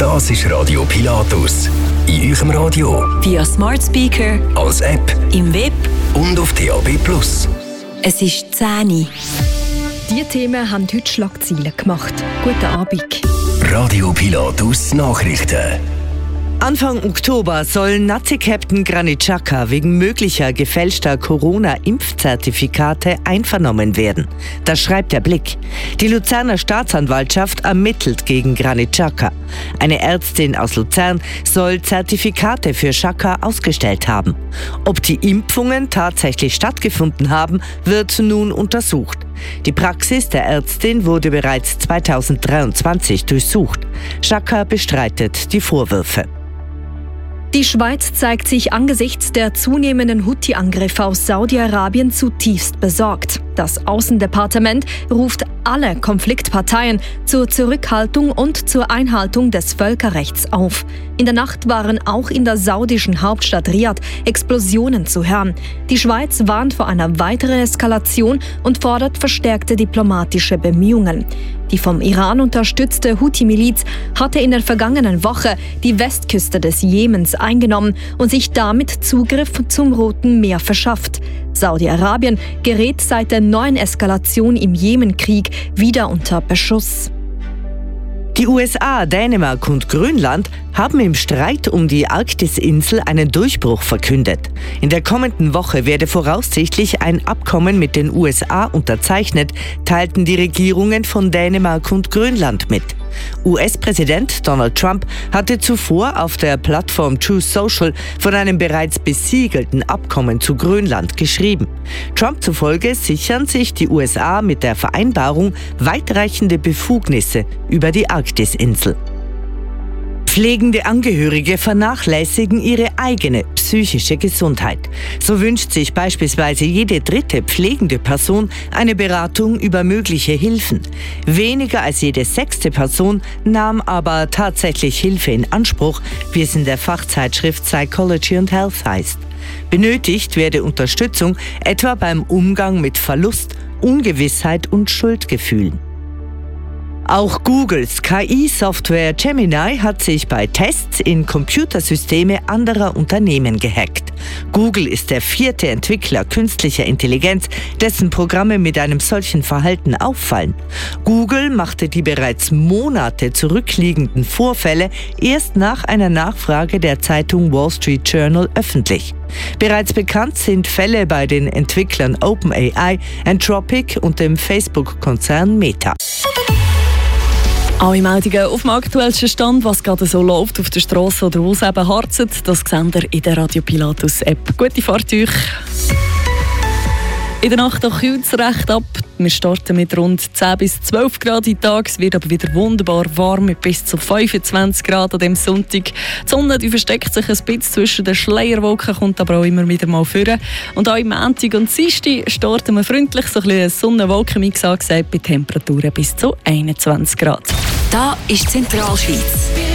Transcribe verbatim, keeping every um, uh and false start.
Das ist Radio Pilatus. In eurem Radio, via Smart Speaker, als App, im Web und auf D A B Plus. Es ist zehn Uhr. Diese Themen haben heute Schlagzeilen gemacht. Guten Abend. Radio Pilatus Nachrichten. Anfang Oktober soll Nazi-Captain Granit Xhaka wegen möglicher gefälschter Corona-Impfzertifikate einvernommen werden. Das schreibt der Blick. Die Luzerner Staatsanwaltschaft ermittelt gegen Granit Xhaka. Eine Ärztin aus Luzern soll Zertifikate für Xhaka ausgestellt haben. Ob die Impfungen tatsächlich stattgefunden haben, wird nun untersucht. Die Praxis der Ärztin wurde bereits zweitausenddreiundzwanzig durchsucht. Xhaka bestreitet die Vorwürfe. Die Schweiz zeigt sich angesichts der zunehmenden Houthi-Angriffe aus Saudi-Arabien zutiefst besorgt. Das Außendepartement ruft alle Konfliktparteien zur Zurückhaltung und zur Einhaltung des Völkerrechts auf. In der Nacht waren auch in der saudischen Hauptstadt Riad Explosionen zu hören. Die Schweiz warnt vor einer weiteren Eskalation und fordert verstärkte diplomatische Bemühungen. Die vom Iran unterstützte Houthi-Miliz hatte in der vergangenen Woche die Westküste des Jemens eingenommen und sich damit Zugriff zum Roten Meer verschafft. Saudi-Arabien gerät seit der neuen Eskalation im Jemenkrieg wieder unter Beschuss. Die U S A, Dänemark und Grönland haben im Streit um die Arktisinsel einen Durchbruch verkündet. In der kommenden Woche werde voraussichtlich ein Abkommen mit den U S A unterzeichnet, teilten die Regierungen von Dänemark und Grönland mit. U S-Präsident Donald Trump hatte zuvor auf der Plattform Truth Social von einem bereits besiegelten Abkommen zu Grönland geschrieben. Trump zufolge sichern sich die U S A mit der Vereinbarung weitreichende Befugnisse über die Arktisinsel. Pflegende Angehörige vernachlässigen ihre eigene psychische Gesundheit. So wünscht sich beispielsweise jede dritte pflegende Person eine Beratung über mögliche Hilfen. Weniger als jede sechste Person nahm aber tatsächlich Hilfe in Anspruch, wie es in der Fachzeitschrift Psychology and Health heißt. Benötigt werde Unterstützung etwa beim Umgang mit Verlust, Ungewissheit und Schuldgefühlen. Auch Googles K I-Software Gemini hat sich bei Tests in Computersysteme anderer Unternehmen gehackt. Google ist der vierte Entwickler künstlicher Intelligenz, dessen Programme mit einem solchen Verhalten auffallen. Google machte die bereits Monate zurückliegenden Vorfälle erst nach einer Nachfrage der Zeitung Wall Street Journal öffentlich. Bereits bekannt sind Fälle bei den Entwicklern OpenAI, Anthropic und dem Facebook-Konzern Meta. Alle Meldungen auf dem aktuellsten Stand, was gerade so läuft auf der Straße oder wo es eben harzt, das seht ihr in der Radio Pilatus App. Gute Fahrt euch! In der Nacht kühlt es recht ab. Wir starten mit rund zehn bis zwölf Grad im Tag. Es wird aber wieder wunderbar warm mit bis zu fünfundzwanzig Grad an diesem Sonntag. Die Sonne die versteckt sich ein bisschen zwischen den Schleierwolken, kommt aber auch immer wieder mal vor. Und auch am Montag und Dienstag starten wir freundlich, so ein bisschen Sonnenwolkenmix angesagt, bei Temperaturen bis zu einundzwanzig Grad. Da ist Zentralschweiz.